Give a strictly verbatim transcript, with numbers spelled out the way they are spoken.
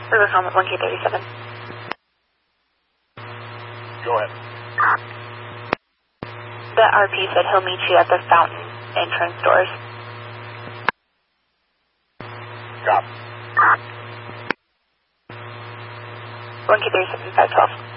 River Comet one K thirty-seven. Go ahead. The R P said he'll meet you at the fountain entrance doors. Copy. one K thirty-seven, five twelve.